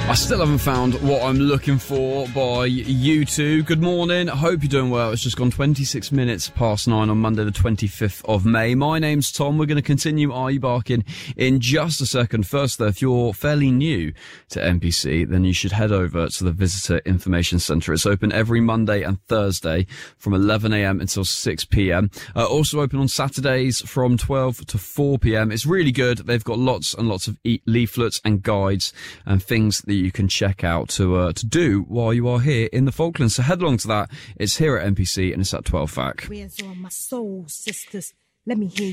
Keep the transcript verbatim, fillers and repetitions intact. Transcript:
I still haven't found what I'm looking for by you two. Good morning. I hope you're doing well. It's just gone twenty-six minutes past nine on Monday the twenty-fifth of May. My name's Tom. We're going to continue Are You Barking in just a second. First, though, if you're fairly new to N P C, then you should head over to the Visitor Information Centre. It's open every Monday and Thursday from eleven a.m. until six p.m. Uh, also open on Saturdays from twelve to four p.m. It's really good. They've got lots and lots of e- leaflets and guides and things that you can check out to uh, to do while you are here in the Falklands. So head along to that. It's here at N P C and it's at twelve F A C. Where's all my soul sisters? Let me hear